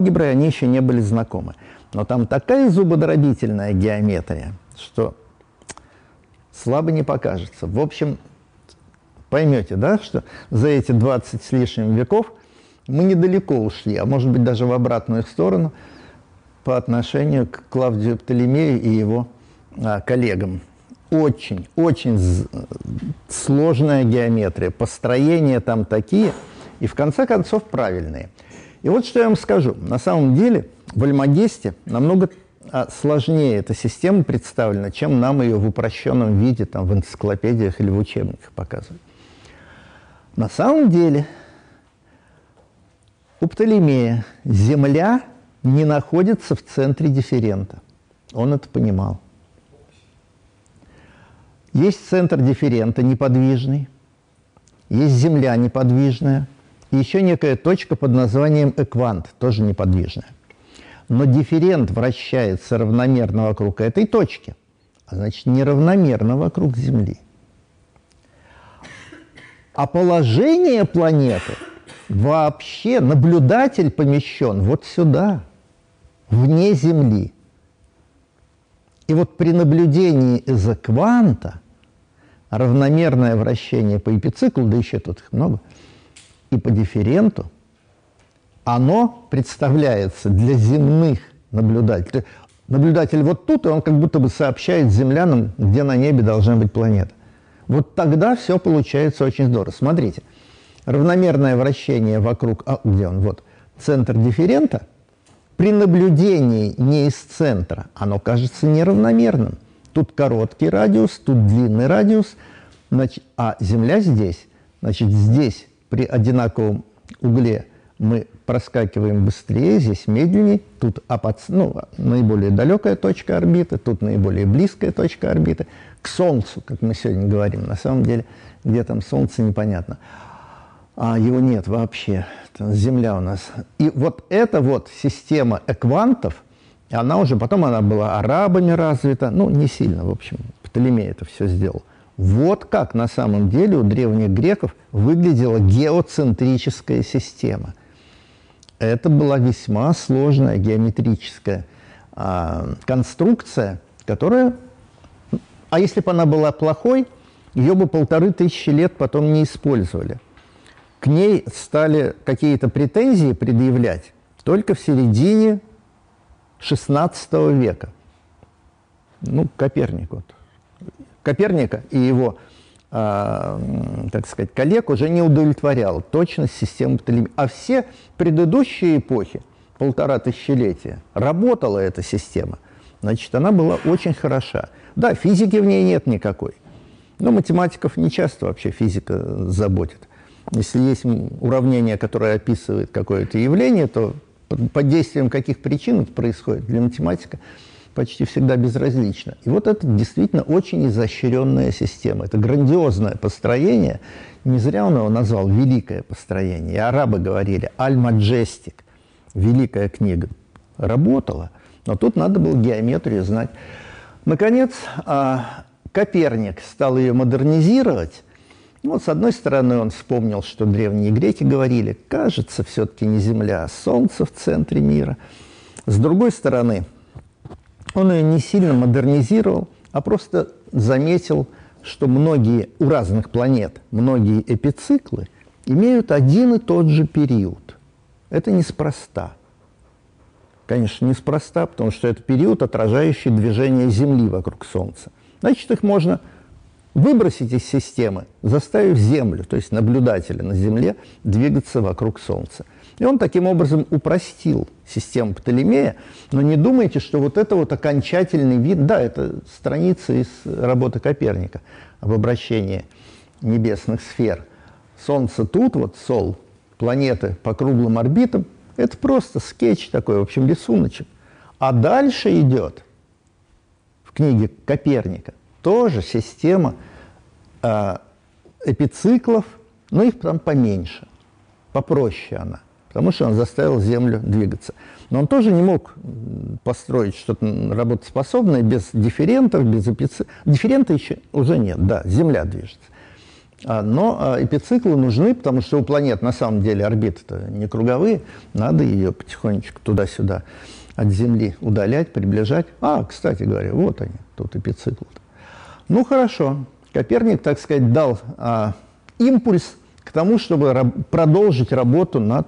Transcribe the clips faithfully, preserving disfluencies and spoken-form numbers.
алгеброй они еще не были знакомы. Но там такая зубодробительная геометрия, что слабо не покажется. В общем, поймете, да, что за эти двадцать с лишним веков мы недалеко ушли, а может быть даже в обратную сторону по отношению к Клавдию Птолемею и его а, коллегам. Очень, очень сложная геометрия, построения там такие, и в конце концов правильные. И вот что я вам скажу. На самом деле в Альмагесте намного сложнее эта система представлена, чем нам ее в упрощенном виде там, в энциклопедиях или в учебниках показывают. На самом деле у Птолемея Земля не находится в центре дифферента. Он это понимал. Есть центр дифферента неподвижный, есть Земля неподвижная, и еще некая точка под названием эквант, тоже неподвижная. Но дифферент вращается равномерно вокруг этой точки, а значит, неравномерно вокруг Земли. А положение планеты вообще, наблюдатель помещен вот сюда, вне Земли. И вот при наблюдении из экванта равномерное вращение по эпициклу, да еще тут их много, и по дифференту, оно представляется для земных наблюдателей. Наблюдатель вот тут, и он как будто бы сообщает землянам, где на небе должна быть планета. Вот тогда все получается очень здорово. Смотрите, равномерное вращение вокруг, а где он, вот, центр дифферента, при наблюдении не из центра, оно кажется неравномерным. Тут короткий радиус, тут длинный радиус, значит, а Земля здесь. Значит, здесь при одинаковом угле мы проскакиваем быстрее, здесь медленнее, тут апоц... ну, наиболее далекая точка орбиты, тут наиболее близкая точка орбиты. К Солнцу, как мы сегодня говорим, на самом деле, где там Солнце, непонятно. А его нет вообще, там Земля у нас. И вот эта вот система эквантов, она уже, потом она была арабами развита, ну, не сильно, в общем, Птолемей это все сделал. Вот как на самом деле у древних греков выглядела геоцентрическая система. Это была весьма сложная геометрическая а, конструкция, которая, а если бы она была плохой, ее бы полторы тысячи лет потом не использовали. К ней стали какие-то претензии предъявлять только в середине шестнадцатого века. Ну, Коперник. Вот. Коперника и его, э, так сказать, коллег уже не удовлетворяла точность системы Птолемея. А все предыдущие эпохи, полтора тысячелетия, работала эта система. Значит, она была очень хороша. Да, физики в ней нет никакой. Но математиков не часто вообще физика заботит. Если есть уравнение, которое описывает какое-то явление, то под действием каких причин это происходит, для математика почти всегда безразлично. И вот это действительно очень изощренная система. Это грандиозное построение. Не зря он его назвал «великое построение». И арабы говорили «аль-маджестик», «великая книга». Работала, но тут надо было геометрию знать. Наконец, Коперник стал ее модернизировать. Вот, с одной стороны, он вспомнил, что древние греки говорили, кажется, все-таки не Земля, а Солнце в центре мира. С другой стороны, он ее не сильно модернизировал, а просто заметил, что многие, у разных планет, многие эпициклы имеют один и тот же период. Это неспроста. Конечно, неспроста, потому что это период, отражающий движение Земли вокруг Солнца. Значит, их можно выбросить из системы, заставив Землю, то есть наблюдателя на Земле, двигаться вокруг Солнца. И он таким образом упростил систему Птолемея, но не думайте, что вот это вот окончательный вид, да, это страница из работы Коперника об обращении небесных сфер. Солнце тут, вот Сол, планеты по круглым орбитам, это просто скетч такой, в общем, рисуночек. А дальше идет в книге Коперника тоже система э, эпициклов, но их там поменьше, попроще она, потому что он заставил Землю двигаться. Но он тоже не мог построить что-то работоспособное без дифферентов, без эпициклов. Дифферента еще уже нет, да, Земля движется. Но эпициклы нужны, потому что у планет на самом деле орбиты-то не круговые, надо ее потихонечку туда-сюда от Земли удалять, приближать. А, кстати говоря, вот они, тут эпициклы. Ну, хорошо. Коперник, так сказать, дал а, импульс к тому, чтобы раб продолжить работу над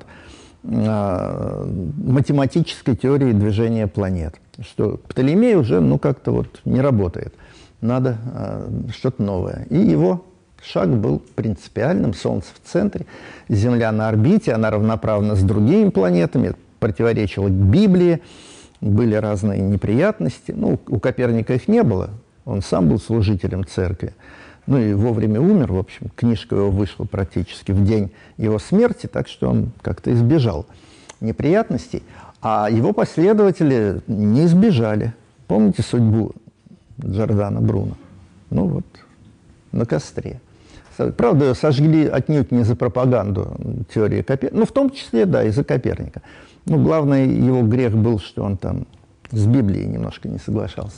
а, математической теорией движения планет. Что Птолемей уже, ну, как-то вот не работает. Надо а, что-то новое. И его шаг был принципиальным. Солнце в центре, Земля на орбите, она равноправна с другими планетами, противоречила Библии, были разные неприятности. Ну, у Коперника их не было, он сам был служителем церкви. Ну и вовремя умер, в общем, книжка его вышла практически в день его смерти, так что он как-то избежал неприятностей. А его последователи не избежали. Помните судьбу Джордано Бруно? Ну вот, на костре. Правда, ее сожгли отнюдь не за пропаганду теории Коперника, ну, в том числе, да, и за Коперника. Ну, главный его грех был, что он там с Библией немножко не соглашался.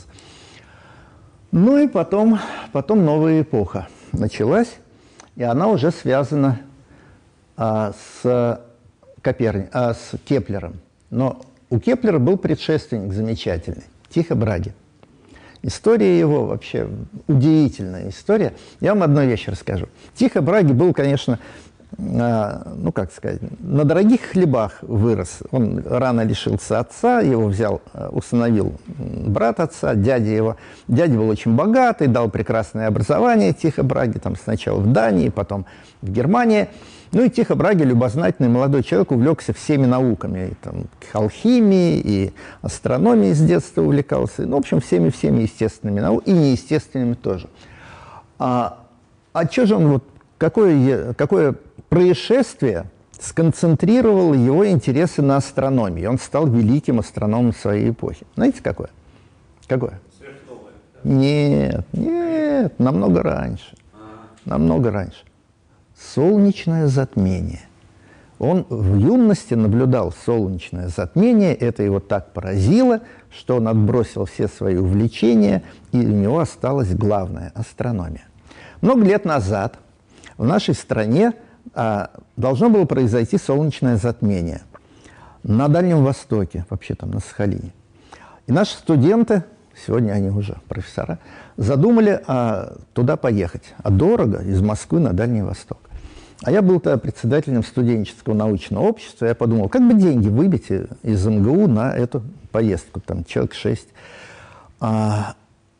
Ну и потом, потом новая эпоха началась, и она уже связана а, с, Коперни... а, с Кеплером. Но у Кеплера был предшественник замечательный, Тихо Браги. История его вообще удивительная история. Я вам одну вещь расскажу. Тихо Браги был, конечно, э, ну, как сказать, на дорогих хлебах вырос. Он рано лишился отца, его взял, усыновил брат отца, дядя его. Дядя был очень богатый, дал прекрасное образование Тихо Браги, там сначала в Дании, потом в Германии. Ну и Тихо Браги, любознательный молодой человек, увлекся всеми науками. И, там, алхимией, и астрономией с детства увлекался. Ну, в общем, всеми-всеми естественными науками, и неестественными тоже. А, а что же он, вот, какое, какое происшествие сконцентрировало его интересы на астрономии? Он стал великим астрономом своей эпохи. Знаете, какое? Какое? Сверхновая. Нет, нет, намного раньше. Намного раньше. Солнечное затмение. Он в юности наблюдал солнечное затмение, это его так поразило, что он отбросил все свои увлечения, и у него осталась главная – астрономия. Много лет назад в нашей стране а, должно было произойти солнечное затмение на Дальнем Востоке, вообще там на Сахалине. И наши студенты, сегодня они уже профессора, задумали а, туда поехать. А дорого, из Москвы на Дальний Восток. А я был тогда председателем студенческого научного общества. Я подумал, как бы деньги выбить из эм гэ у на эту поездку, там человек шесть. А,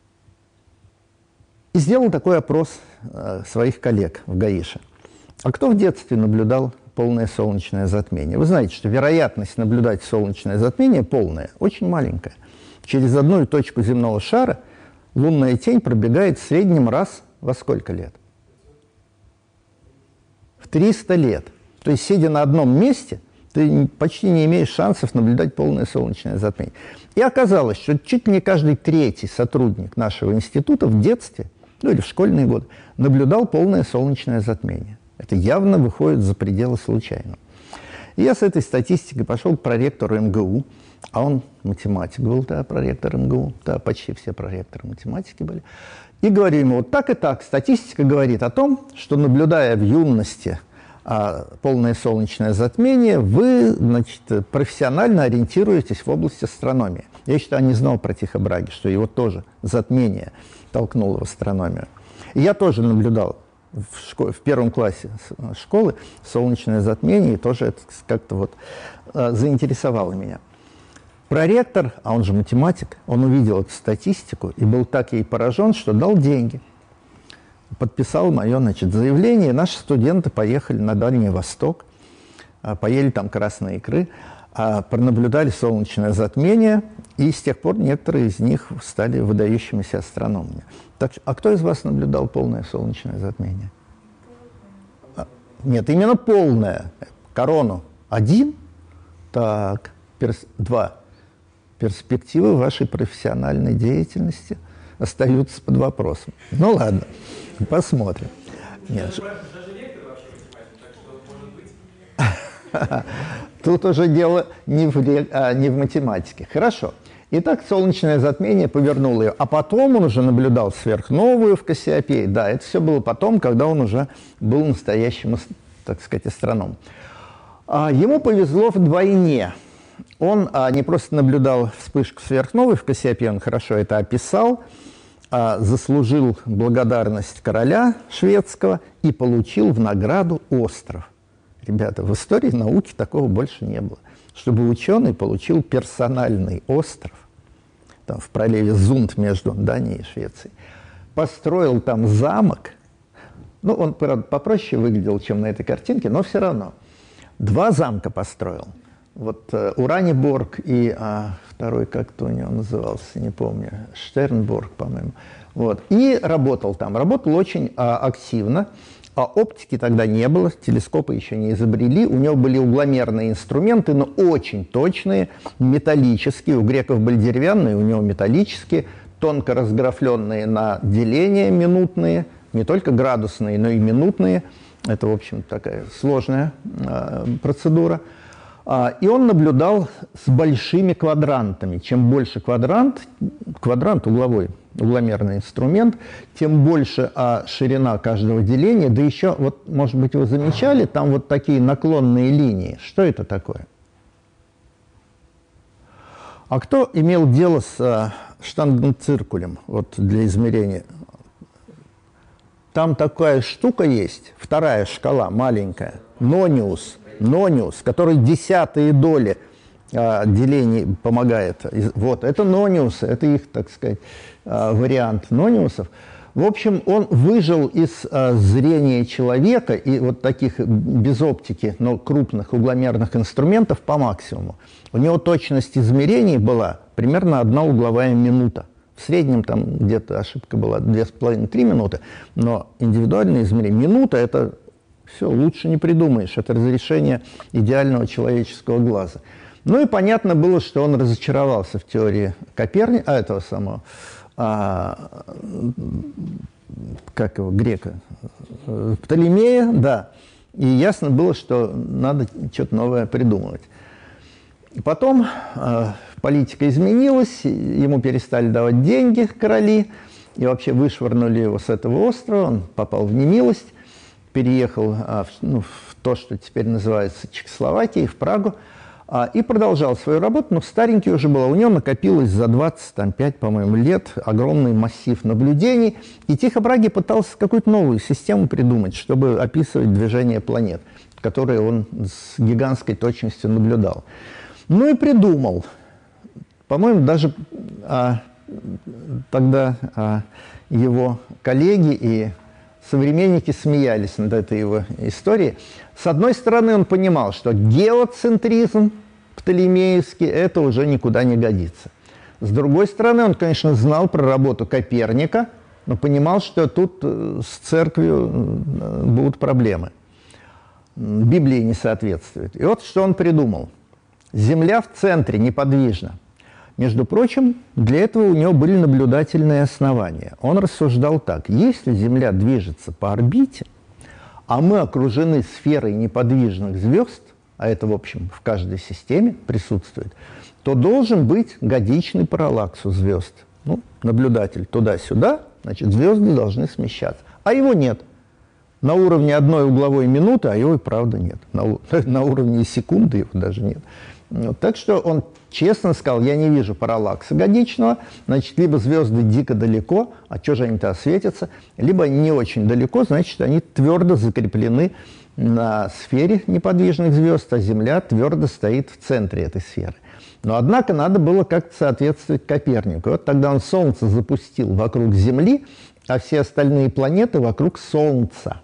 и сделал такой опрос а, своих коллег в ГАИШе. А кто в детстве наблюдал полное солнечное затмение? Вы знаете, что вероятность наблюдать солнечное затмение полная, очень маленькая. Через одну точку земного шара лунная тень пробегает в среднем раз во сколько лет? В триста лет. То есть, сидя на одном месте, ты почти не имеешь шансов наблюдать полное солнечное затмение. И оказалось, что чуть ли не каждый третий сотрудник нашего института в детстве, ну или в школьные годы, наблюдал полное солнечное затмение. Это явно выходит за пределы случайного. И я с этой статистикой пошел к проректору эм гэ у, а он математик был, да, проректор эм гэ у, да, почти все проректоры математики были. И говорю ему, вот так и так, статистика говорит о том, что, наблюдая в юности а, полное солнечное затмение, вы, значит, профессионально ориентируетесь в области астрономии. Я еще не знал про Тихо Браги, что его тоже затмение толкнуло в астрономию. И я тоже наблюдал в, школе, в первом классе школы солнечное затмение, и тоже это как-то вот а, заинтересовало меня. Проректор, а он же математик, он увидел эту статистику и был так ей поражен, что дал деньги. Подписал мое, значит, заявление. Наши студенты поехали на Дальний Восток, поели там красной икры, пронаблюдали солнечное затмение, и с тех пор некоторые из них стали выдающимися астрономами. Так, а кто из вас наблюдал полное солнечное затмение? А, нет, именно полное. Корону. Один? Так, перс... два. Перспективы вашей профессиональной деятельности остаются под вопросом. Ну ладно, посмотрим. Нет. Тут уже дело не в, а, не в математике. Хорошо. И так солнечное затмение повернуло ее. А потом он уже наблюдал сверхновую в Кассиопее. Да, это все было потом, когда он уже был настоящим, так сказать, астрономом. А ему повезло вдвойне. Он а, не просто наблюдал вспышку сверхновой в Кассиопее, он хорошо это описал, а, заслужил благодарность короля шведского и получил в награду остров. Ребята, в истории науки такого больше не было. Чтобы ученый получил персональный остров там, в проливе Зунд между Данией и Швецией, построил там замок, ну, он, правда, попроще выглядел, чем на этой картинке, но все равно. Два замка построил. Вот э, Ураниборг и а, второй, как-то у него назывался, не помню, Штернборг, по-моему. Вот. И работал там. Работал очень а, активно. А оптики тогда не было, телескопы еще не изобрели. У него были угломерные инструменты, но очень точные, металлические. У греков были деревянные, у него металлические, тонко разграфленные на деления минутные, не только градусные, но и минутные. Это, в общем, такая сложная э, процедура. А, и он наблюдал с большими квадрантами. Чем больше квадрант, квадрант угловой, угломерный инструмент, тем больше а, ширина каждого деления. Да еще, вот, может быть, вы замечали, там вот такие наклонные линии. Что это такое? А кто имел дело с а, штангенциркулем вот, для измерения? Там такая штука есть, вторая шкала, маленькая, нониус, нониус, который десятые доли а, делений помогает. Вот, это нониус, это их, так сказать, а, вариант нониусов. В общем, он выжил из а, зрения человека и вот таких без оптики, но крупных угломерных инструментов по максимуму. У него точность измерений была примерно одна угловая минута. В среднем там где-то ошибка была две с половиной-три минуты, но индивидуальное измерение минута – это все, лучше не придумаешь. Это разрешение идеального человеческого глаза. Ну и понятно было, что он разочаровался в теории Коперника, а этого самого, а, как его, грека, Птолемея, да. И ясно было, что надо что-то новое придумывать. И потом э, политика изменилась, ему перестали давать деньги короли, и вообще вышвырнули его с этого острова, он попал в немилость, переехал э, в, ну, в то, что теперь называется Чехословакией, в Прагу, э, и продолжал свою работу, но старенький уже был, у него накопилось за двадцать пять, по-моему, лет огромный массив наблюдений, и Тихо Браге пытался какую-то новую систему придумать, чтобы описывать движение планет, которые он с гигантской точностью наблюдал. Ну и придумал. По-моему, даже а, тогда а, его коллеги и современники смеялись над этой его историей. С одной стороны, он понимал, что геоцентризм птолемеевский – это уже никуда не годится. С другой стороны, он, конечно, знал про работу Коперника, но понимал, что тут с церковью будут проблемы. Библии не соответствует. И вот что он придумал. Земля в центре неподвижна. Между прочим, для этого у него были наблюдательные основания. Он рассуждал так: если Земля движется по орбите, а мы окружены сферой неподвижных звезд, а это, в общем, в каждой системе присутствует, то должен быть годичный параллакс у звезд. Ну, наблюдатель туда-сюда, значит, звезды должны смещаться. А его нет. На уровне одной угловой минуты, а его и правда нет. На, на уровне секунды его даже нет. Вот, так что он честно сказал: я не вижу параллакса годичного, значит, либо звезды дико далеко, а что же они-то осветятся, либо они не очень далеко, значит, они твердо закреплены на сфере неподвижных звезд, а Земля твердо стоит в центре этой сферы. Но, однако, надо было как-то соответствовать Копернику. Вот тогда он Солнце запустил вокруг Земли, а все остальные планеты вокруг Солнца.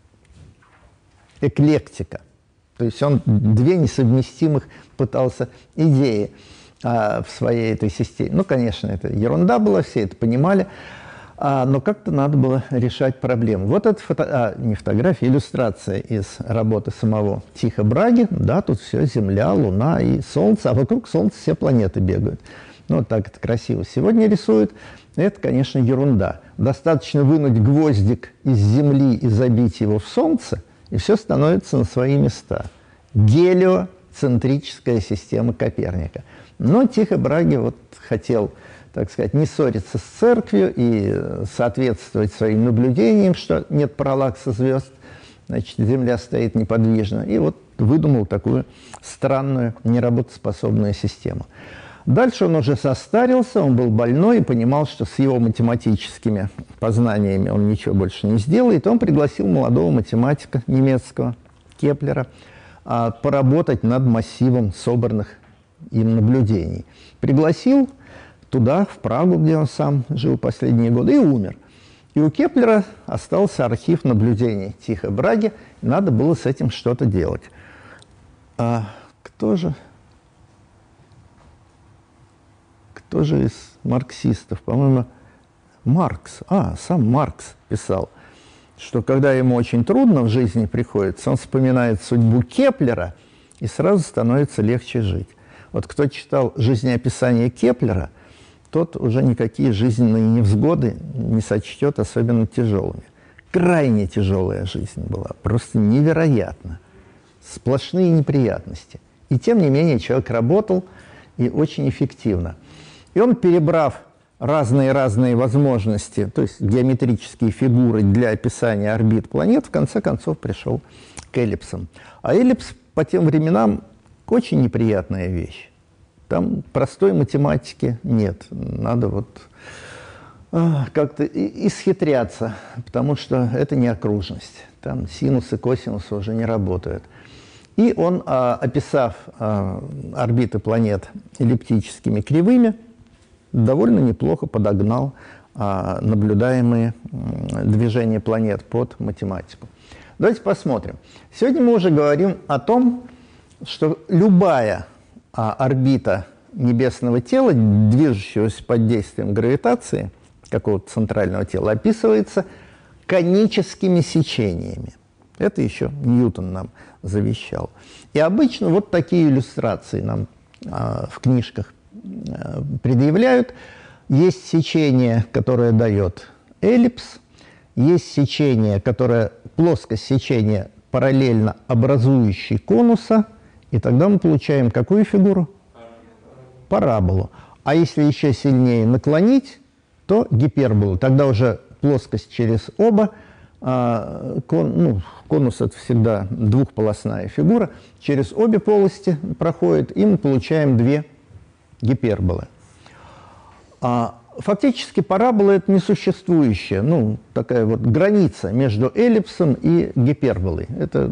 Эклектика. То есть он две несовместимых пытался идеи а, в своей этой системе. Ну, конечно, это ерунда была, все это понимали, а, но как-то надо было решать проблему. Вот это фото, а, не фотография, иллюстрация из работы самого Тихо Браги. Да, тут все Земля, Луна и Солнце, а вокруг Солнца все планеты бегают. Ну, вот так это красиво сегодня рисуют. Это, конечно, ерунда. Достаточно вынуть гвоздик из Земли и забить его в Солнце, и все становится на свои места. Гелиоцентрическая система Коперника. Но Тихо Браге вот хотел, так сказать, не ссориться с церковью и соответствовать своим наблюдениям, что нет параллакса звезд, значит, Земля стоит неподвижно. И вот выдумал такую странную, неработоспособную систему. Дальше он уже состарился, он был больной и понимал, что с его математическими познаниями он ничего больше не сделает. Он пригласил молодого математика немецкого, Кеплера, поработать над массивом собранных им наблюдений. Пригласил туда, в Прагу, где он сам жил последние годы, и умер. И у Кеплера остался архив наблюдений Тихо Браге, и надо было с этим что-то делать. А кто же... Кто же из марксистов? По-моему, Маркс. А, сам Маркс писал, что когда ему очень трудно в жизни приходится, он вспоминает судьбу Кеплера, и сразу становится легче жить. Вот кто читал жизнеописание Кеплера, тот уже никакие жизненные невзгоды не сочтет особенно тяжелыми. Крайне тяжелая жизнь была, просто невероятно. Сплошные неприятности. И тем не менее человек работал и очень эффективно. И он, перебрав разные-разные возможности, то есть геометрические фигуры для описания орбит планет, в конце концов пришел к эллипсам. А эллипс по тем временам очень неприятная вещь. Там простой математики нет. Надо вот а, как-то исхитряться, потому что это не окружность. Там синусы, косинусы уже не работают. И он, а, описав а, орбиты планет эллиптическими кривыми, довольно неплохо подогнал а, наблюдаемые а, движения планет под математику. Давайте посмотрим. Сегодня мы уже говорим о том, что любая а, орбита небесного тела, движущегося под действием гравитации какого-то центрального тела, описывается коническими сечениями. Это еще Ньютон нам завещал. И обычно вот такие иллюстрации нам а, в книжках а, предъявляют. Есть сечение, которое дает эллипс, есть сечение, которое, плоскость сечения параллельно образующей конуса, и тогда мы получаем какую фигуру? Параболу. А если еще сильнее наклонить, то гиперболу. Тогда уже плоскость через оба, а, кон, ну, конус – это всегда двухполосная фигура, через обе полости проходит, и мы получаем две гиперболы. А, фактически парабола – это несуществующая, ну, такая вот граница между эллипсом и гиперболой. Это,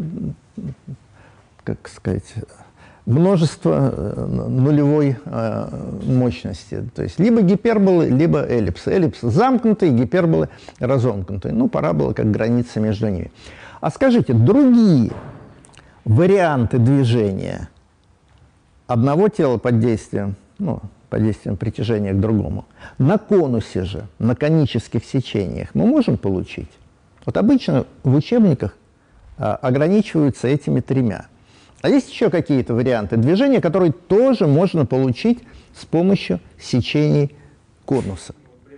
как сказать, множество нулевой э, мощности. То есть либо гиперболы, либо эллипсы. Эллипсы замкнутые, гиперболы разомкнутые. Ну, парабола как граница между ними. А скажите, другие варианты движения одного тела под действием, ну, под действием притяжения к другому, на конусе же, на конических сечениях мы можем получить? Вот обычно в учебниках а, ограничиваются этими тремя. А есть еще какие-то варианты движения, которые тоже можно получить с помощью сечений конуса.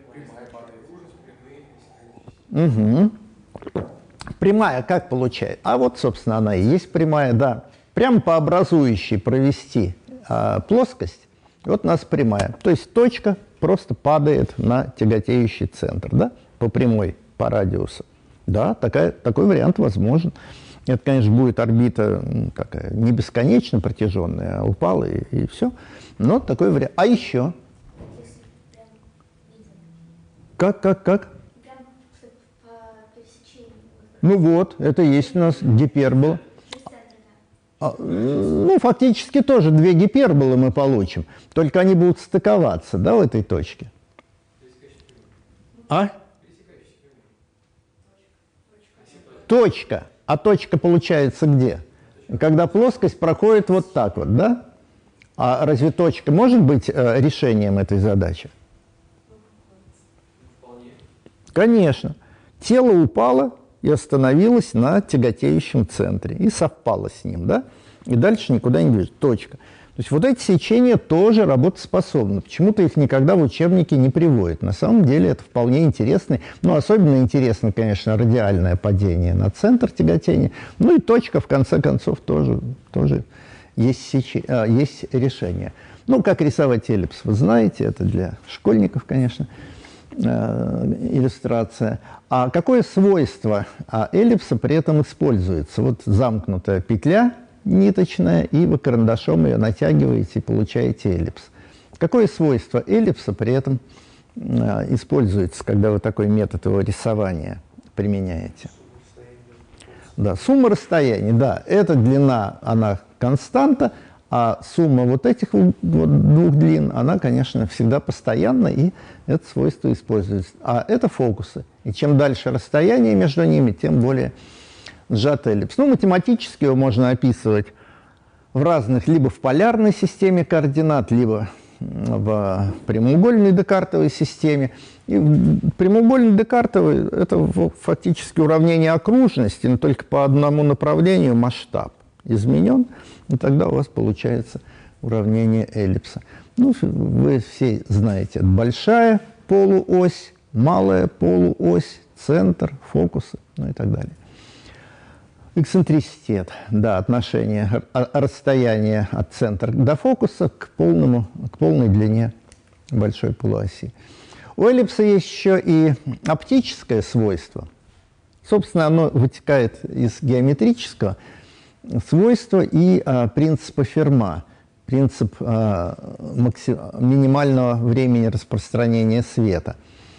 Угу. Прямая как получает? А вот, собственно, она и есть прямая, да. Прямо по образующей провести а, плоскость, вот у нас прямая. То есть точка просто падает на тяготеющий центр, да, по прямой, по радиусу. Да, такая, такой вариант возможен. Это, конечно, будет орбита такая не бесконечно протяженная, а упала и, и все. Но такой вариант. А еще? Как, как, как? Ну вот, это есть у нас гипербола. А, ну, фактически тоже две гиперболы мы получим. Только они будут стыковаться, да, в этой точке. А? Точка. А точка получается где? Когда плоскость проходит вот так вот, да? А разве точка может быть э, решением этой задачи? Конечно. Тело упало и остановилось на тяготеющем центре. И совпало с ним, да? И дальше никуда не движется. Точка. То есть вот эти сечения тоже работоспособны. Почему-то их никогда в учебнике не приводят. На самом деле это вполне интересно. Ну, особенно интересно, конечно, радиальное падение на центр тяготения. Ну и точка, в конце концов, тоже, тоже есть, сечи... а, есть решение. Ну, как рисовать эллипс, вы знаете, это для школьников, конечно, иллюстрация. А какое свойство эллипса при этом используется? Вот замкнутая петля ниточная, и вы карандашом ее натягиваете и получаете эллипс. Какое свойство эллипса при этом используется, когда вы такой метод его рисования применяете? Да, сумма расстояний, да, эта длина, она константа, а сумма вот этих вот двух длин, она, конечно, всегда постоянна, и это свойство используется. А это фокусы. И чем дальше расстояние между ними, тем более сжат эллипс. Ну, математически его можно описывать в разных, либо в полярной системе координат, либо в прямоугольной декартовой системе. И прямоугольной декартовой – это фактически уравнение окружности, но только по одному направлению масштаб изменен, и тогда у вас получается уравнение эллипса. Ну, вы все знаете, это большая полуось, малая полуось, центр, фокусы, ну и так далее. Эксцентриситет, да, отношение, расстояние от центра до фокуса к, полному, к полной длине большой полуоси. У эллипса есть еще и оптическое свойство. Собственно, оно вытекает из геометрического свойства и а, принципа Ферма, принцип а, макси... минимального времени распространения света,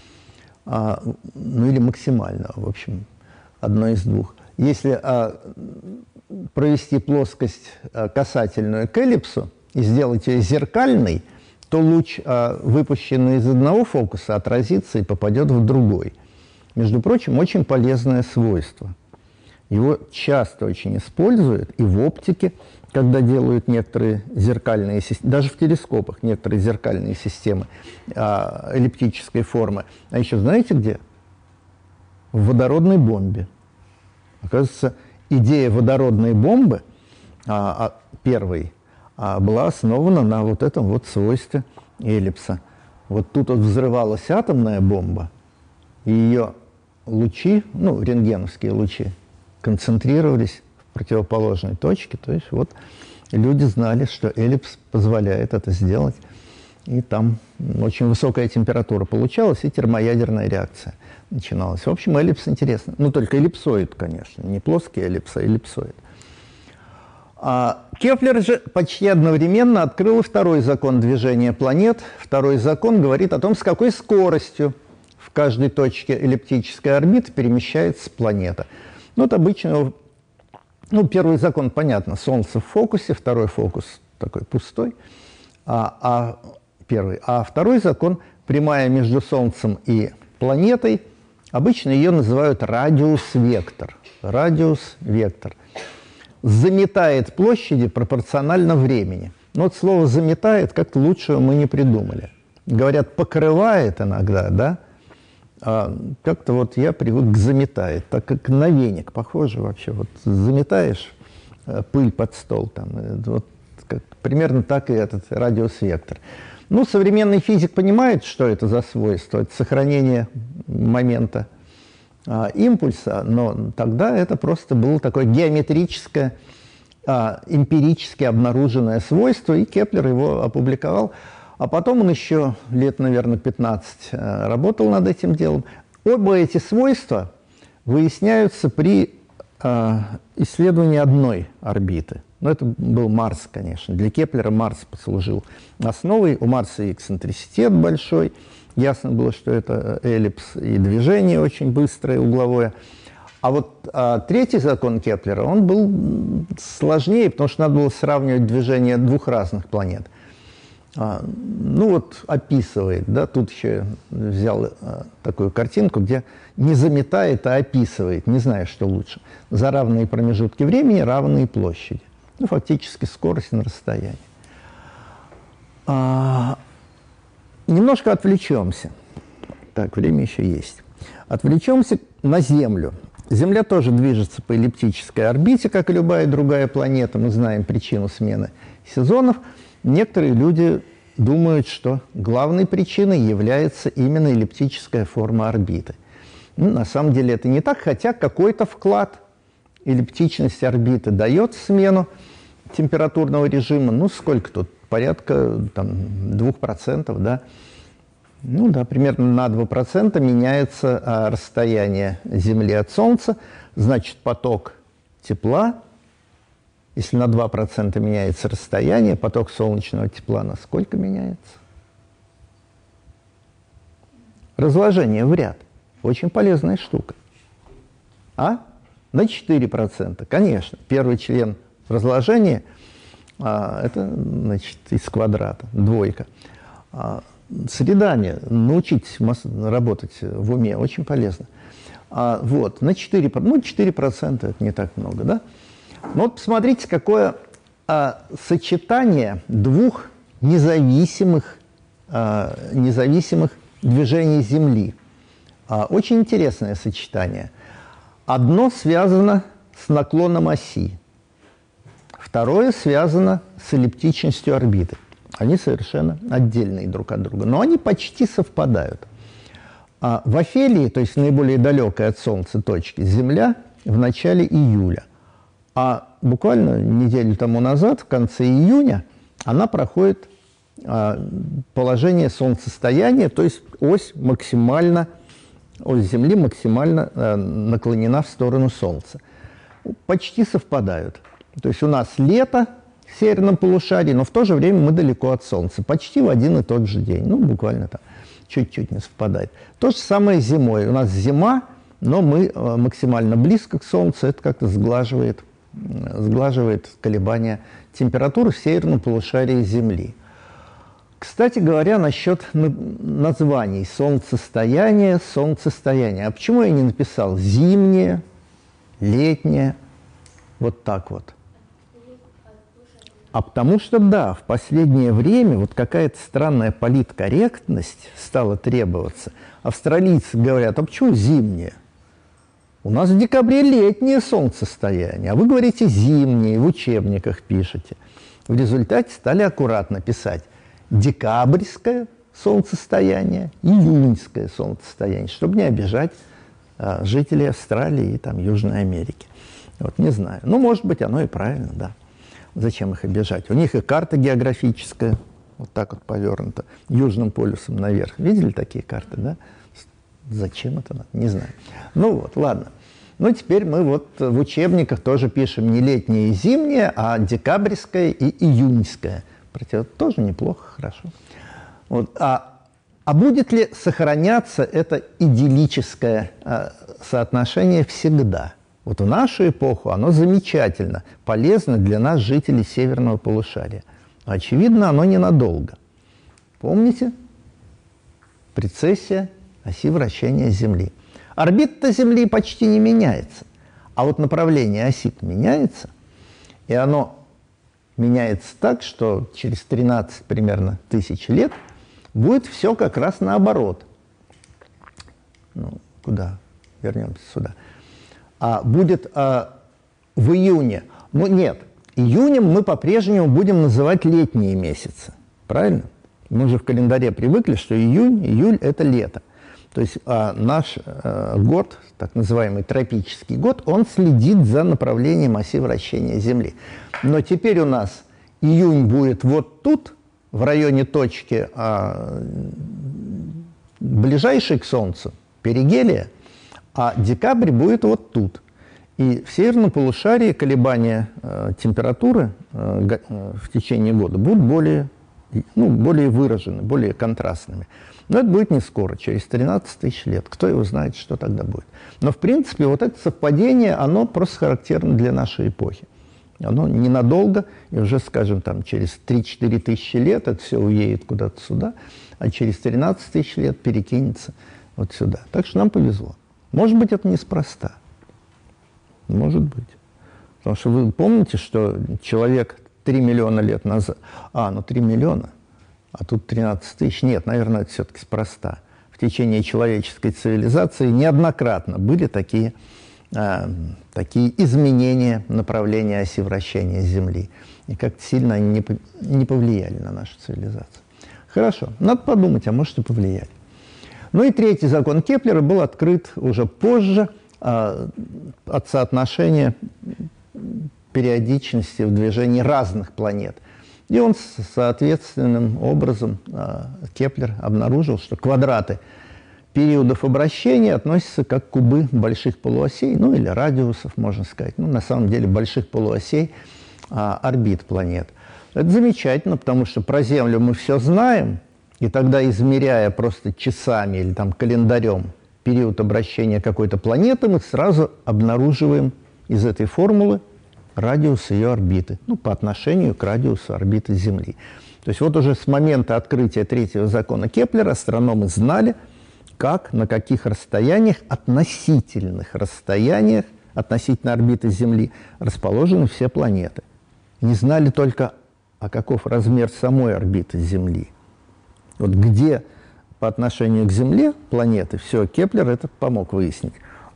а, ну или максимального, в общем, одно из двух. Если а, провести плоскость а, касательную к эллипсу и сделать ее зеркальной, то луч, а, выпущенный из одного фокуса, отразится и попадет в другой. Между прочим, очень полезное свойство. Его часто очень используют и в оптике, когда делают некоторые зеркальные системы, даже в телескопах некоторые зеркальные системы а, эллиптической формы. А еще знаете где? В водородной бомбе. Оказывается, идея водородной бомбы, а, а, первой, а, была основана на вот этом вот свойстве эллипса. Вот тут вот взрывалась атомная бомба, и ее лучи, ну, рентгеновские лучи, концентрировались в противоположной точке. То есть вот люди знали, что эллипс позволяет это сделать. И там очень высокая температура получалась, и термоядерная реакция начиналась. В общем, эллипс интересный. Ну, только эллипсоид, конечно. Не плоский эллипс, а эллипсоид. А Кеплер же почти одновременно открыл второй закон движения планет. Второй закон говорит о том, с какой скоростью в каждой точке эллиптической орбиты перемещается планета. Ну, вот обычно, ну, первый закон, понятно, Солнце в фокусе, второй фокус такой пустой, а, а первый. А второй закон, прямая между Солнцем и планетой, обычно ее называют радиус-вектор. Радиус-вектор. Заметает площади пропорционально времени. Но вот слово «заметает» как-то лучшего мы не придумали. Говорят, покрывает иногда, да? А как-то вот я привык к заметает, так как на веник похоже вообще. Вот заметаешь пыль под стол, там, вот как, примерно так и этот радиус-вектор. Ну, современный физик понимает, что это за свойство, это сохранение момента а, импульса, но тогда это просто было такое геометрическое, а, эмпирически обнаруженное свойство, и Кеплер его опубликовал. А потом он еще лет, наверное, пятнадцать работал над этим делом. Оба эти свойства выясняются при э, исследовании одной орбиты. Но это был Марс, конечно. Для Кеплера Марс послужил основой. У Марса и эксцентриситет большой. Ясно было, что это эллипс, и движение очень быстрое, угловое. А вот а, третий закон Кеплера, он был сложнее, потому что надо было сравнивать движение двух разных планет. А, ну вот описывает, да, тут еще взял а, такую картинку, где не заметает, а описывает, не знаю, что лучше. За равные промежутки времени равные площади. Ну, фактически скорость на расстоянии. А, немножко отвлечемся. Так, время еще есть. Отвлечемся на Землю. Земля тоже движется по эллиптической орбите, как и любая другая планета. Мы знаем причину смены сезонов. Некоторые люди думают, что главной причиной является именно эллиптическая форма орбиты. Ну, на самом деле это не так, хотя какой-то вклад эллиптичность орбиты дает смену температурного режима. Ну, сколько тут? порядка там, двух процентов, да. Ну да, примерно на два процента меняется а, расстояние Земли от Солнца, значит, поток тепла, если на два процента меняется расстояние, поток солнечного тепла на сколько меняется? Разложение в ряд. Очень полезная штука. А? На четыре процента, конечно. Первый член разложения а, это, значит, из квадрата, двойка. А, с рядами научитесь работать в уме, очень полезно. А, вот, на четыре процента, ну, четыре процента это не так много, да? Ну, вот посмотрите, какое а, сочетание двух независимых, а, независимых движений Земли. А, очень интересное сочетание. Одно связано с наклоном оси, второе связано с эллиптичностью орбиты. Они совершенно отдельные друг от друга, но они почти совпадают. А в Офелии, то есть наиболее далекой от Солнца точке, Земля в начале июля. А буквально неделю тому назад, в конце июня, она проходит а, положение солнцестояния, то есть ось максимально, ось Земли максимально а, наклонена в сторону Солнца. Почти совпадают. То есть у нас лето в северном полушарии, но в то же время мы далеко от Солнца. Почти в один и тот же день. Ну, буквально там чуть-чуть не совпадает. То же самое зимой. У нас зима, но мы максимально близко к Солнцу. Это как-то сглаживает, сглаживает колебания температуры в северном полушарии Земли. Кстати говоря, насчет названий. Солнцестояние, солнцестояние. А почему я не написал зимнее, летнее? Вот так вот. А потому что, да, в последнее время вот какая-то странная политкорректность стала требоваться. Австралийцы говорят, а почему зимнее? У нас в декабре летнее солнцестояние, а вы говорите зимнее, в учебниках пишете. В результате стали аккуратно писать декабрьское солнцестояние, июньское солнцестояние, чтобы не обижать а, жителей Австралии и там, Южной Америки. Вот не знаю. Ну, может быть, оно и правильно, да. Зачем их обижать? У них и карта географическая, вот так вот повернута, южным полюсом наверх. Видели такие карты, да? Зачем это надо? Не знаю. Ну вот, ладно. Ну, теперь мы вот в учебниках тоже пишем не летнее и зимнее, а декабрьское и июньское. Это тоже неплохо, хорошо. Вот. А, а будет ли сохраняться это идиллическое а, соотношение всегда? Вот в нашу эпоху оно замечательно, полезно для нас, жителей северного полушария. Очевидно, оно ненадолго. Помните? Прецессия оси вращения Земли. Орбита Земли почти не меняется, а вот направление оси меняется, и оно меняется так, что через тринадцать примерно тысяч лет будет все как раз наоборот. Ну, куда? Вернемся сюда. А будет а, в июне. Ну, нет, июнем мы по-прежнему будем называть летние месяцы. Правильно? Мы же в календаре привыкли, что июнь, июль – это лето. То есть а, наш а, год, так называемый тропический год, он следит за направлением оси вращения Земли. Но теперь у нас июнь будет вот тут, в районе точки, а, ближайшей к Солнцу, перигелия, а декабрь будет вот тут. И в северном полушарии колебания э, температуры э, в течение года будут более, ну, более выражены, более контрастными. Но это будет не скоро, через тринадцать тысяч лет. Кто его знает, что тогда будет. Но, в принципе, вот это совпадение, оно просто характерно для нашей эпохи. Оно ненадолго, и уже, скажем, там, через три-четыре тысячи лет это все уедет куда-то сюда, а через тринадцать тысяч лет перекинется вот сюда. Так что нам повезло. Может быть, это неспроста. Может быть. Потому что вы помните, что человек три миллиона лет назад... А, ну три миллиона, а тут тринадцать тысяч. Нет, наверное, это все-таки спроста. В течение человеческой цивилизации неоднократно были такие, э, такие изменения направления оси вращения Земли. И как-то сильно они не, не повлияли на нашу цивилизацию. Хорошо, надо подумать, а может и повлияли. Ну и третий закон Кеплера был открыт уже позже а, от соотношения периодичности в движении разных планет. И он соответственным образом, Кеплер обнаружил, что квадраты периодов обращения относятся как кубы больших полуосей, ну или радиусов, можно сказать, ну на самом деле больших полуосей а, орбит планет. Это замечательно, потому что про Землю мы все знаем, и тогда, измеряя просто часами или там календарем период обращения какой-то планеты, мы сразу обнаруживаем из этой формулы радиус ее орбиты, ну, по отношению к радиусу орбиты Земли. То есть вот уже с момента открытия третьего закона Кеплера астрономы знали, как, на каких расстояниях, относительных расстояниях, относительно орбиты Земли, расположены все планеты. Не знали только, а каков размер самой орбиты Земли. Вот где по отношению к Земле планеты, все, Кеплер это помог выяснить.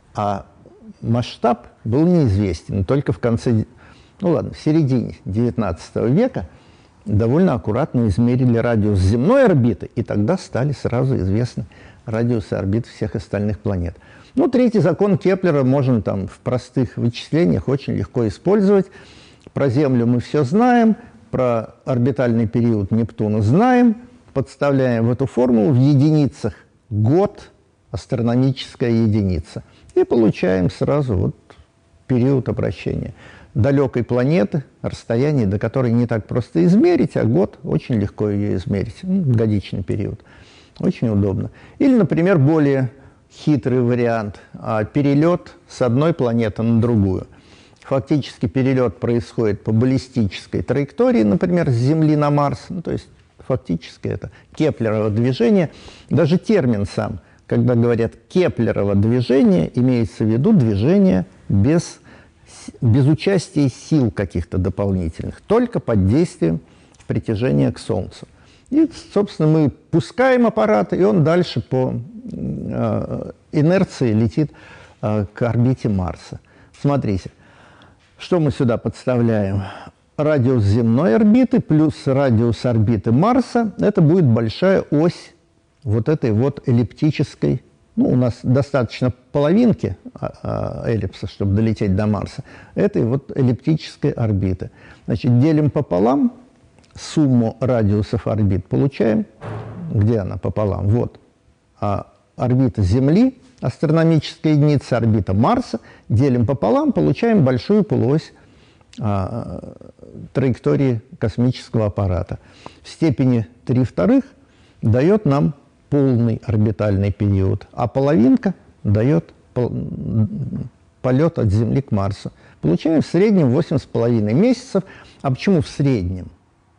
А масштаб был неизвестен. Только в конце, ну ладно, в середине девятнадцатого века довольно аккуратно измерили радиус земной орбиты, и тогда стали сразу известны радиусы орбит всех остальных планет. Ну, третий закон Кеплера можно там в простых вычислениях очень легко использовать. Про Землю мы все знаем, про орбитальный период Нептуна знаем, подставляем в эту формулу в единицах год, астрономическая единица, и получаем сразу вот период обращения далекой планеты, расстояние, до которой не так просто измерить, а год очень легко ее измерить, ну, годичный период. Очень удобно. Или, например, более хитрый вариант а, – перелет с одной планеты на другую. Фактически перелет происходит по баллистической траектории, например, с Земли на Марс, ну, то есть фактически это Кеплерово движение. Даже термин сам, когда говорят Кеплерово движение, имеется в виду движение без, без участия сил каких-то дополнительных, только под действием притяжения к Солнцу. И, собственно, мы пускаем аппарат, и он дальше по э, инерции летит э, к орбите Марса. Смотрите, что мы сюда подставляем? Радиус земной орбиты плюс радиус орбиты Марса – это будет большая ось вот этой вот эллиптической, ну, у нас достаточно половинки э, эллипса, чтобы долететь до Марса, этой вот эллиптической орбиты. Значит, делим пополам сумму радиусов орбит, получаем, где она пополам? Вот, а орбита Земли, астрономическая единица, орбита Марса, делим пополам, получаем большую полуось а, траектории космического аппарата. В степени три вторых дает нам полный орбитальный период, а половинка дает пол, полет от Земли к Марсу. Получаем в среднем восемь с половиной месяцев. А почему в среднем?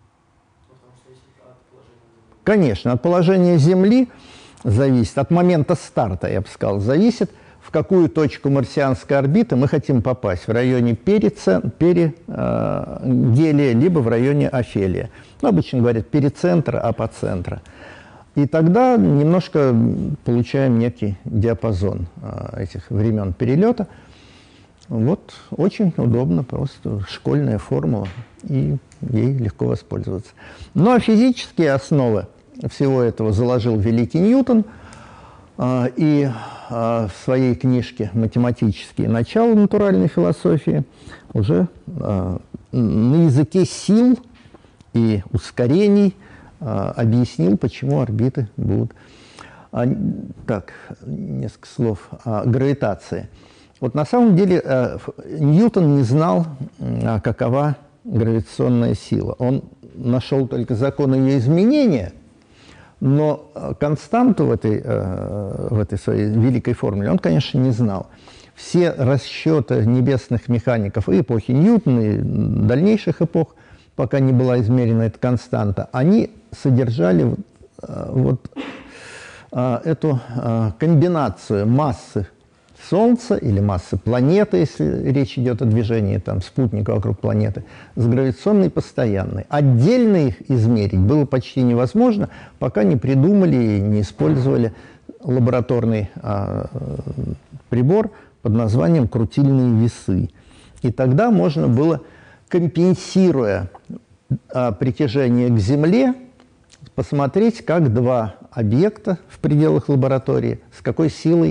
Конечно, от положения Земли зависит, от момента старта, я бы сказал, зависит, в какую точку марсианской орбиты мы хотим попасть, в районе перица, перигелия, либо в районе афелия. Ну, обычно говорят перицентра, апоцентра. И тогда немножко получаем некий диапазон этих времен перелета. Вот, очень удобно, просто школьная формула, и ей легко воспользоваться. Ну, а физические основы всего этого заложил великий Ньютон, э, и э, в своей книжке «Математические начала натуральной философии» уже э, на языке сил и ускорений э, объяснил, почему орбиты будут. А, так, несколько слов о гравитации. Вот на самом деле э, Ньютон не знал, э, какова гравитационная сила. Он нашел только закон ее изменения, но константу в этой, э, в этой своей великой формуле он, конечно, не знал. Все расчеты небесных механиков и эпохи Ньютона, и дальнейших эпох, пока не была измерена эта константа, они содержали э, вот э, эту э, комбинацию массы Солнца или массы планеты, если речь идет о движении там, спутника вокруг планеты, с гравитационной постоянной. Отдельно их измерить было почти невозможно, пока не придумали и не использовали лабораторный а, прибор под названием крутильные весы. И тогда можно было, компенсируя а, притяжение к Земле, посмотреть, как два объекта в пределах лаборатории, с какой силой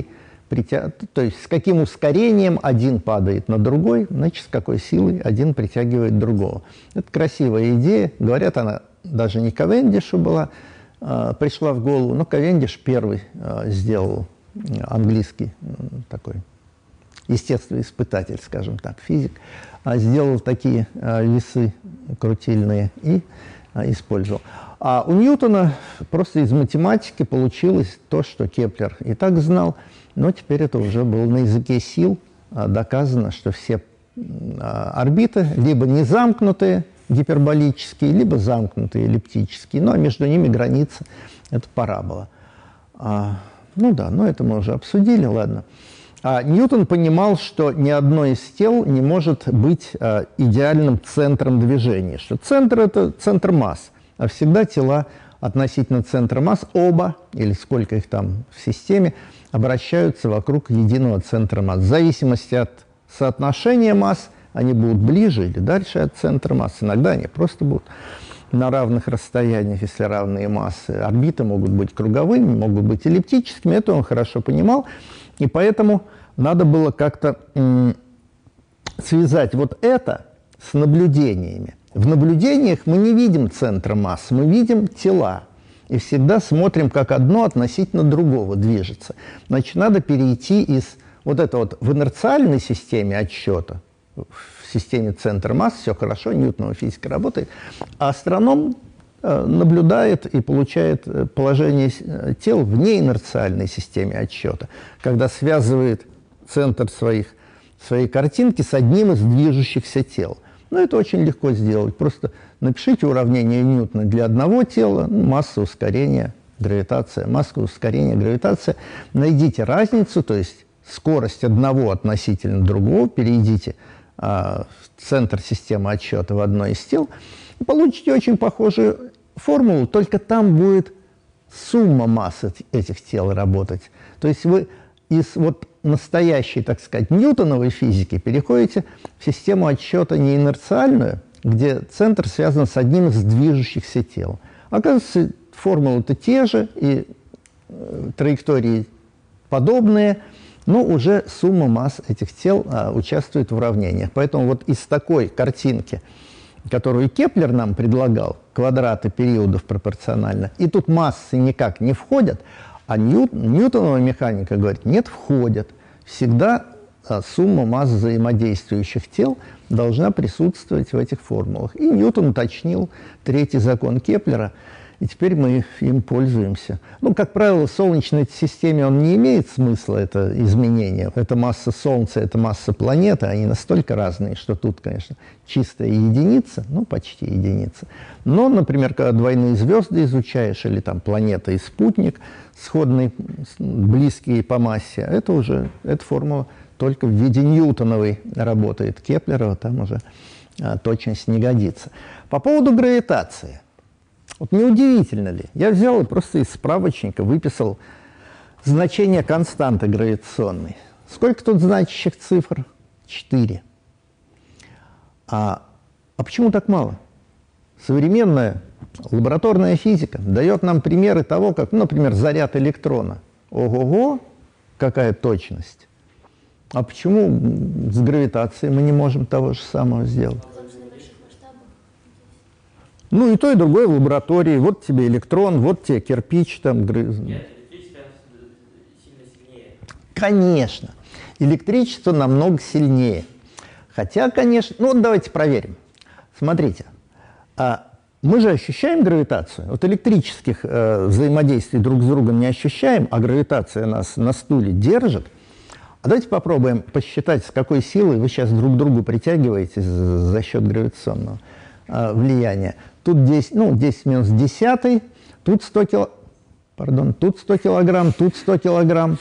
притя... то есть с каким ускорением один падает на другой, значит, с какой силой один притягивает другого. Это красивая идея. Говорят, она даже не Кавендишу была, э, пришла в голову, но Кавендиш первый э, сделал, английский э, такой естествоиспытатель, скажем так, физик, э, сделал такие э, весы крутильные и э, использовал. А у Ньютона просто из математики получилось то, что Кеплер и так знал, но теперь это уже было на языке сил доказано, что все орбиты либо не замкнутые, гиперболические, либо замкнутые, эллиптические, но между ними граница – это парабола. А, ну да, но это мы уже обсудили, ладно. А Ньютон понимал, что ни одно из тел не может быть а, идеальным центром движения, что центр – это центр масс. А всегда тела относительно центра масс, оба, или сколько их там в системе, обращаются вокруг единого центра масс. В зависимости от соотношения масс они будут ближе или дальше от центра масс. Иногда они просто будут на равных расстояниях, если равные массы. Орбиты могут быть круговыми, могут быть эллиптическими. Это он хорошо понимал. И поэтому надо было как-то связать вот это с наблюдениями. В наблюдениях мы не видим центра масс, мы видим тела. И всегда смотрим, как одно относительно другого движется. Значит, надо перейти из вот этого вот в инерциальной системе отсчета, в системе центра масс, все хорошо, Ньютонова физика работает, а астроном э, наблюдает и получает положение тел в неинерциальной системе отсчета, когда связывает центр своих, своей картинки с одним из движущихся тел. Но это очень легко сделать. Просто напишите уравнение Ньютона для одного тела, масса, ускорение, гравитация, масса, ускорение, гравитация. Найдите разницу, то есть скорость одного относительно другого, перейдите а, в центр системы отсчета в одно из тел, и получите очень похожую формулу, только там будет сумма масс этих тел работать. То есть вы из вот настоящей, так сказать, ньютоновой физики переходите в систему отсчета неинерциальную, где центр связан с одним из движущихся тел. Оказывается, формулы-то те же, и э, траектории подобные, но уже сумма масс этих тел а, участвует в уравнениях. Поэтому вот из такой картинки, которую Кеплер нам предлагал, квадраты периодов пропорционально, и тут массы никак не входят, а Ньют, Ньютонова механика говорит, нет, входят. Всегда а, сумма масс взаимодействующих тел должна присутствовать в этих формулах. И Ньютон уточнил третий закон Кеплера, и теперь мы им пользуемся. Ну, как правило, в Солнечной системе он не имеет смысла, это изменение. Это масса Солнца, это масса планеты, они настолько разные, что тут, конечно, чистая единица, ну, почти единица. Но, например, когда двойные звезды изучаешь, или там планета и спутник, сходные, близкие по массе, это уже, эта формула только в виде ньютоновой работает. Кеплерова там уже а, точность не годится. По поводу гравитации. Вот неудивительно ли? Я взял и просто из справочника выписал значение константы гравитационной. Сколько тут значащих цифр? Четыре. А, а почему так мало? Современная лабораторная физика дает нам примеры того, как, ну, например, заряд электрона. Ого-го, какая точность. А почему с гравитацией мы не можем того же самого сделать? Ну, и то, и другое в лаборатории. Вот тебе электрон, вот тебе кирпич. Там... Нет, электричество сильно сильнее. Конечно. Электричество намного сильнее. Хотя, конечно... Ну, вот давайте проверим. Смотрите. А мы же ощущаем гравитацию. Вот электрических э, взаимодействий друг с другом не ощущаем, а гравитация нас на стуле держит. А давайте попробуем посчитать, с какой силой вы сейчас друг к другу притягиваетесь за счет гравитационного э, влияния. Тут десять, ну, десять минус десятый, тут сто кило, пардон, тут сто килограмм, тут сто килограмм.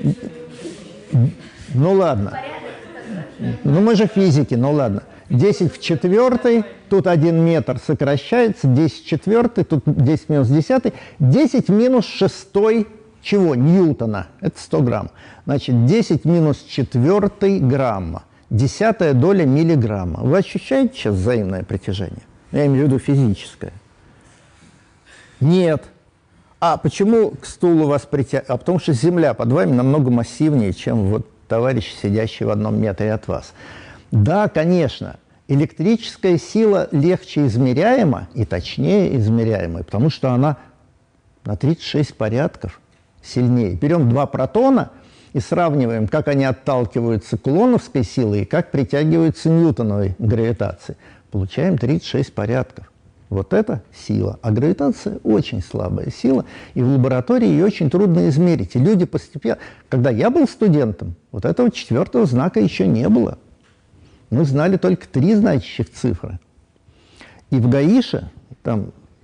Ну ладно. Ну мы же физики, ну ладно. десять в четвертой, тут один метр сокращается, десять в четвертой, тут десять минус десятый, десять минус шестой чего? Ньютона. Это сто грамм. Значит, десять минус четвертой грамма. Десятая доля миллиграмма. Вы ощущаете сейчас взаимное притяжение? Я имею в виду физическое. Нет. А почему к стулу вас притягивает? А потому что Земля под вами намного массивнее, чем вот товарищ, сидящий в одном метре от вас. Да, конечно, электрическая сила легче измеряема и точнее измеряема, потому что она на тридцать шесть порядков сильнее. Берем два протона и сравниваем, как они отталкиваются кулоновской силой и как притягиваются ньютоновой гравитацией. Получаем тридцать шесть порядков. Вот это сила. А гравитация очень слабая сила, и в лаборатории ее очень трудно измерить. И люди постепенно... Когда я был студентом, вот этого четвертого знака еще не было. Мы знали только три значащих цифры. И в ГАИШе, там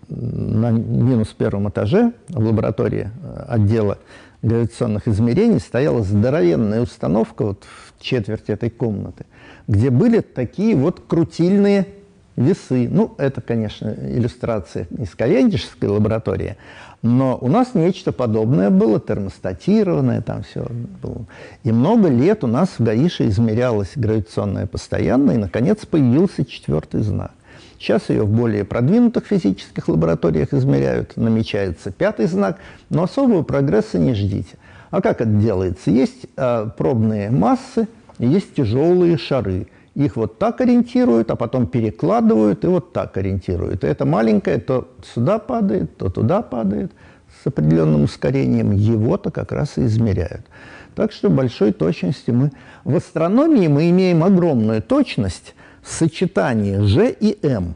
на минус первом этаже, в лаборатории отдела гравитационных измерений, стояла здоровенная установка вот в четверти этой комнаты, где были такие вот крутильные весы. Ну, это, конечно, иллюстрация из Ковендишской лаборатории, но у нас нечто подобное было, термостатированное, там все было. И много лет у нас в ГАИШе измерялось гравитационное постоянное, и, наконец, появился четвертый знак. Сейчас ее в более продвинутых физических лабораториях измеряют, намечается пятый знак, но особого прогресса не ждите. А как это делается? Есть э, пробные массы, есть тяжелые шары. Их вот так ориентируют, а потом перекладывают и вот так ориентируют. И это маленькое то сюда падает, то туда падает с определенным ускорением. Его-то как раз и измеряют. Так что большой точности мы... В астрономии мы имеем огромную точность сочетания G и M.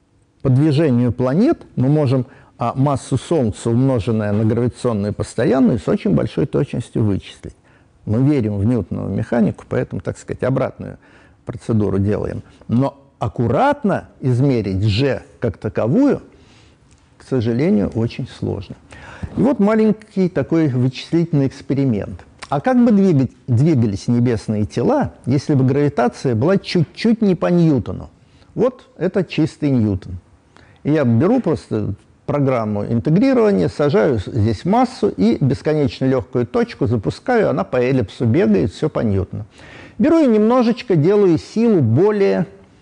По движению планет мы можем а, массу Солнца, умноженную на гравитационную постоянную, с очень большой точностью вычислить. Мы верим в ньютонову механику, поэтому, так сказать, обратную процедуру делаем. Но аккуратно измерить G как таковую, к сожалению, очень сложно. И вот маленький такой вычислительный эксперимент. А как бы двигать, двигались небесные тела, если бы гравитация была чуть-чуть не по Ньютону? Вот это чистый Ньютон. И я беру просто программу интегрирования, сажаю здесь массу и бесконечно легкую точку запускаю, она по эллипсу бегает, все по Ньютону. Беру и немножечко делаю силу более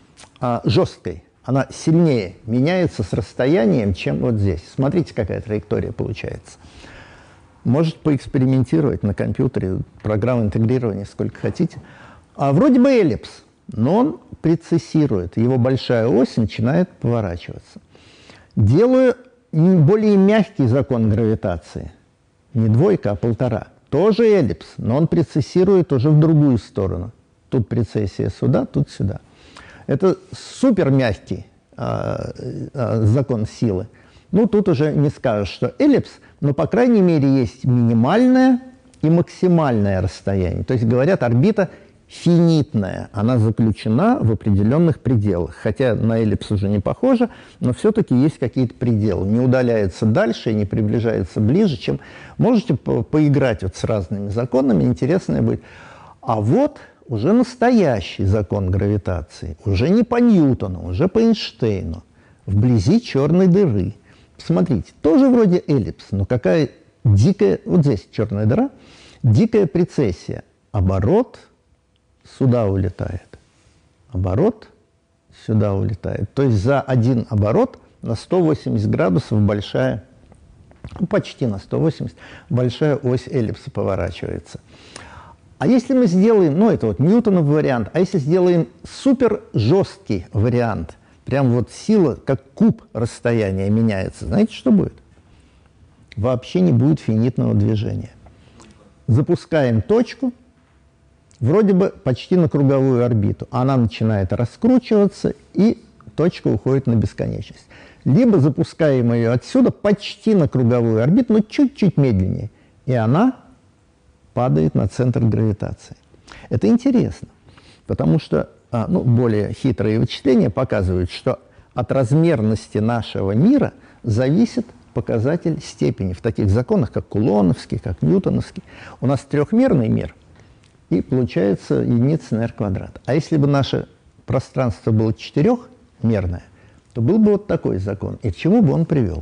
а, жесткой. Она сильнее меняется с расстоянием, чем вот здесь. Смотрите, какая траектория получается. Можете поэкспериментировать на компьютере, программу интегрирования сколько хотите. А вроде бы эллипс, но он прецессирует. Его большая ось начинает поворачиваться. Делаю более мягкий закон гравитации. Не двойка, а полтора. Тоже эллипс, но он прецессирует уже в другую сторону. Тут прецессия сюда, тут сюда. Это супер мягкий э, э, закон силы. Ну, тут уже не скажешь, что эллипс, но, по крайней мере, есть минимальное и максимальное расстояние. То есть, говорят, орбита финитная, она заключена в определенных пределах. Хотя на эллипс уже не похоже, но все-таки есть какие-то пределы. Не удаляется дальше и не приближается ближе, чем... Можете по поиграть вот с разными законами, интересное будет. А вот уже настоящий закон гравитации, уже не по Ньютону, уже по Эйнштейну, вблизи черной дыры. Посмотрите, тоже вроде эллипс, но какая дикая... Вот здесь черная дыра, дикая прецессия. Оборот сюда улетает. Оборот сюда улетает. То есть за один оборот на сто восемьдесят градусов большая, ну, почти на сто восемьдесят, большая ось эллипса поворачивается. А если мы сделаем, ну это вот Ньютонов вариант, а если сделаем супер жесткий вариант, прям вот сила, как куб расстояния меняется, знаете, что будет? Вообще не будет финитного движения. Запускаем точку, вроде бы почти на круговую орбиту. Она начинает раскручиваться, и точка уходит на бесконечность. Либо запускаем ее отсюда почти на круговую орбиту, но чуть-чуть медленнее, и она падает на центр гравитации. Это интересно, потому что ну, более хитрые вычисления показывают, что от размерности нашего мира зависит показатель степени в таких законах, как Кулоновский, как Ньютоновский. У нас трехмерный мир, и получается единица на r квадрат. А если бы наше пространство было четырехмерное, то был бы вот такой закон. И к чему бы он привел?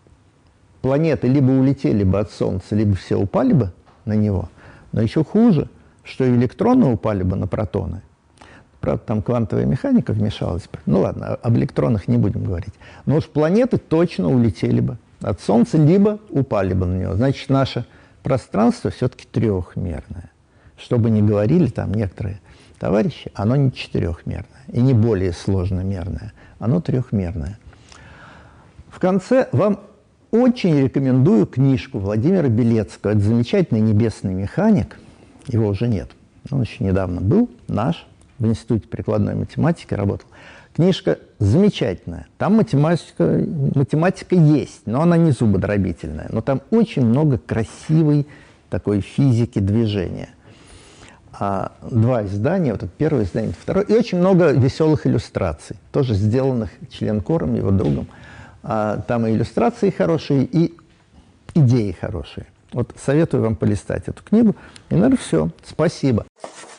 Планеты либо улетели бы от Солнца, либо все упали бы на него. Но еще хуже, что и электроны упали бы на протоны. Правда, там квантовая механика вмешалась бы. Ну ладно, об электронах не будем говорить. Но уж планеты точно улетели бы от Солнца, либо упали бы на него. Значит, наше пространство все-таки трехмерное. Что бы ни говорили там некоторые товарищи, оно не четырехмерное и не более сложномерное, оно трехмерное. В конце вам очень рекомендую книжку Владимира Белецкого. Это замечательный небесный механик, его уже нет, он еще недавно был, наш, в Институте прикладной математики работал. Книжка замечательная. Там математика, математика есть, но она не зубодробительная. Но там очень много красивой такой физики движения. А два издания, вот это первое издание, это второе. И очень много веселых иллюстраций, тоже сделанных членкором, его другом. А там и иллюстрации хорошие, и идеи хорошие. Вот советую вам полистать эту книгу. И, наверное, все. Спасибо.